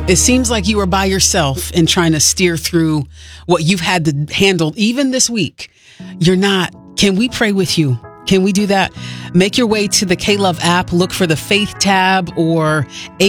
It seems like you are by yourself in trying to steer through what you've had to handle even this week. You're not. Can we pray with you? Can we do that? Make your way to the K-Love app, look for the Faith tab or